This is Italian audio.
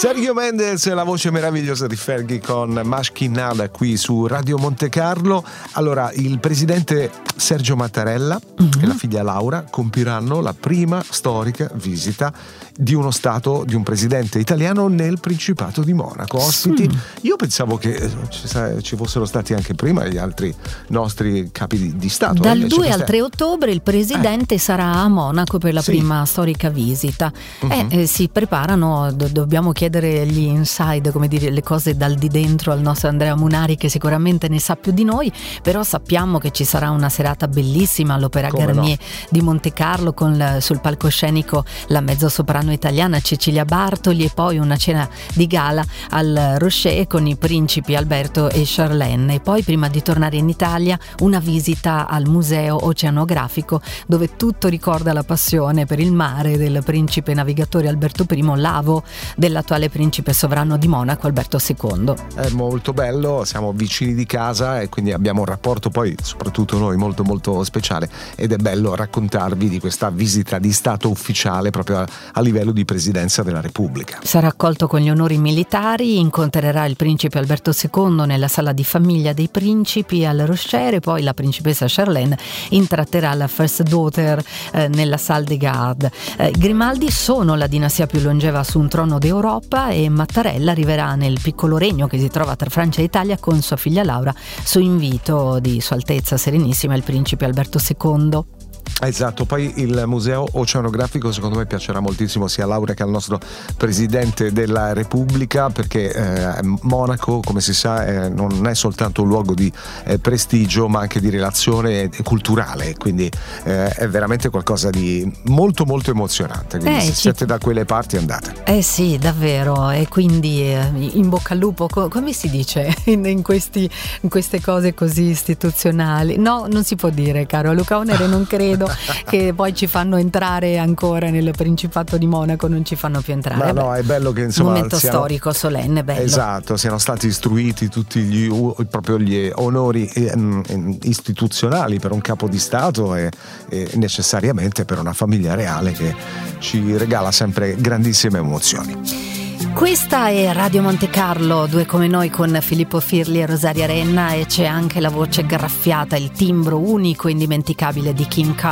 Sergio Mendes, la voce meravigliosa di Fergie con Maschinada qui su Radio Monte Carlo. Allora, il presidente Sergio Mattarella e la figlia Laura compiranno la prima storica visita di uno stato, di un presidente italiano nel Principato di Monaco. Ospiti, io pensavo che ci fossero stati anche prima gli altri nostri capi di stato. Dal 2 al 3 ottobre il presidente sarà a Monaco per la prima storica visita. Si preparano, dobbiamo chiedere gli inside, come dire, le cose dal di dentro al nostro Andrea Munari, che sicuramente ne sa più di noi, però sappiamo che ci sarà una serata bellissima all'Opera Garnier di Monte Carlo con sul palcoscenico la mezzosoprano italiana Cecilia Bartoli e poi una cena di gala al Rocher con i principi Alberto e Charlene, e poi prima di tornare in Italia una visita al museo oceanografico dove tutto ricorda la passione per il mare del principe navigatore Alberto I, l'avo dell'attuale principe sovrano di Monaco Alberto II. È molto bello, siamo vicini di casa e quindi abbiamo un rapporto poi soprattutto noi molto molto speciale, ed è bello raccontarvi di questa visita di stato ufficiale proprio a livello di presidenza della Repubblica. Sarà accolto con gli onori militari, incontrerà il principe Alberto II nella sala di famiglia dei principi al Rocher, e poi la principessa Charlene intratterà la First Daughter nella Salle des Gardes. Grimaldi sono la dinastia più longeva su un trono d'Europa e Mattarella arriverà nel piccolo regno che si trova tra Francia e Italia con sua figlia Laura su invito di Sua Altezza Serenissima il principe Alberto II. Esatto, poi il museo oceanografico secondo me piacerà moltissimo sia a Laura che al nostro presidente della Repubblica, perché Monaco, come si sa, non è soltanto un luogo di prestigio ma anche di relazione culturale, quindi è veramente qualcosa di molto molto emozionante, quindi se siete da quelle parti andate. Sì, davvero, e quindi in bocca al lupo, come si dice in queste cose così istituzionali? No, non si può dire, caro Luca Onere, non credo che poi ci fanno entrare ancora nel Principato di Monaco, non ci fanno più entrare. No, è bello che insomma momento storico solenne, bello. Esatto, siano stati istruiti tutti proprio gli onori istituzionali per un capo di Stato e necessariamente per una famiglia reale che ci regala sempre grandissime emozioni. Questa è Radio Monte Carlo, due come noi con Filippo Firli e Rosaria Renna, e c'è anche la voce graffiata, il timbro unico e indimenticabile di King Carl.